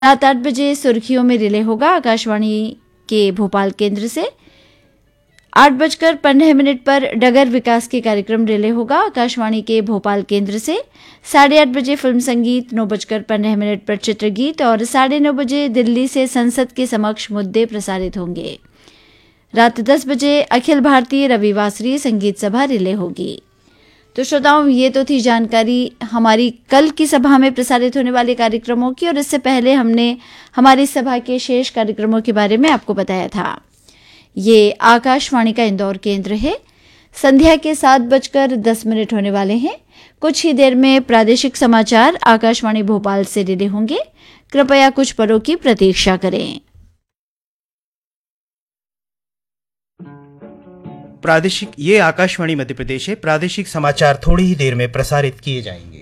रात 8 बजे सुर्खियों में रिले होगा आकाशवाणी के भोपाल केंद्र से। 8:15 पर डगर विकास के कार्यक्रम रिले होगा आकाशवाणी के भोपाल केंद्र से। 8:30 बजे फिल्म संगीत, 9:15 पर चित्रगीत और 9:30 बजे दिल्ली से संसद के समक्ष मुद्दे प्रसारित होंगे। रात 10 बजे अखिल भारतीय रविवासरीय संगीत सभा रिले होगी। तो श्रोताओं, ये तो थी जानकारी हमारी कल की सभा में प्रसारित होने वाले कार्यक्रमों की, और इससे पहले हमने हमारी सभा के शेष कार्यक्रमों के बारे में आपको बताया था। ये आकाशवाणी का इंदौर केंद्र है। संध्या के 7:10 होने वाले हैं। कुछ ही देर में प्रादेशिक समाचार आकाशवाणी भोपाल से रिले होंगे। कृपया कुछ पलों की प्रतीक्षा करें। ये आकाशवाणी मध्य प्रदेश है। प्रादेशिक समाचार थोड़ी ही देर में प्रसारित किए जाएंगे।